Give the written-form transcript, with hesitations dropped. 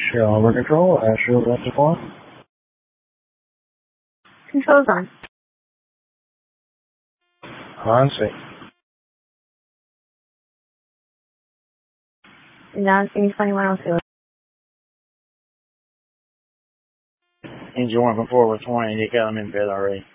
Shell over control, Asheville Delta 4. Control's on. On scene. Down scene 2102. Engine 1 from 4 with 20, you got them in bed already.